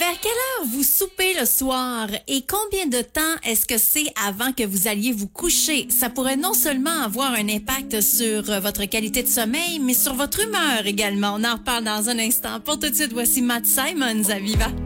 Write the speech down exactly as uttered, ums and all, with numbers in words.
Vers quelle heure vous soupez le soir et combien de temps est-ce que c'est avant que vous alliez vous coucher? Ça pourrait non seulement avoir un impact sur votre qualité de sommeil, mais sur votre humeur également. On en reparle dans un instant. Pour tout de suite, voici Matt Simons à Viva.